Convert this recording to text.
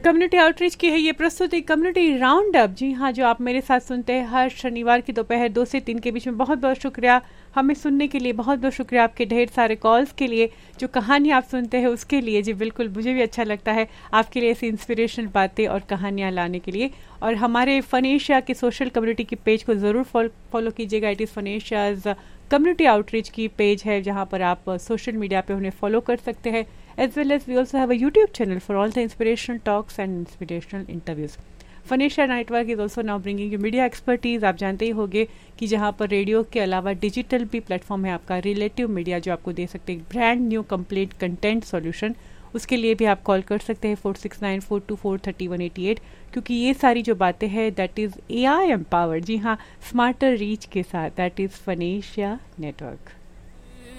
Community outreach की है ये प्रस्तुति कम्युनिटी राउंड अप। जी हाँ, जो आप मेरे साथ सुनते हैं हर शनिवार की दोपहर 2 से 3 के बीच में। बहुत बहुत शुक्रिया हमें सुनने के लिए, बहुत बहुत शुक्रिया आपके ढेर सारे कॉल्स के लिए, जो कहानी आप सुनते हैं उसके लिए। जी बिल्कुल, मुझे भी अच्छा लगता है आपके लिए ऐसी इंस्पिरेशनल बातें और कहानियाँ लाने के लिए। और हमारे फनेशिया के सोशल कम्युनिटी की पेज को ज़रूर फॉलो कीजिएगा। इट इज़ फनेशियाज कम्युनिटी आउटरीच की पेज है, जहाँ पर आप सोशल मीडिया पे उन्हें फॉलो कर सकते हैं। As well as we also have a YouTube channel for all the inspirational talks and inspirational interviews. Phonesia Network is also now bringing you media expertise. आप जानते ही होंगे कि जहाँ पर रेडियो के अलावा डिजिटल भी प्लेटफॉर्म है आपका रिलेटिव मीडिया, जो आपको दे सकते हैं brand new complete content solution. उसके लिए भी आप कॉल कर सकते हैं 4694243188, क्योंकि ये सारी जो बातें हैं दैट इज़ AI एम्पावर्ड। जी हाँ, स्मार्टर रीच के साथ, दैट इज़ फनेशिया नेटवर्क।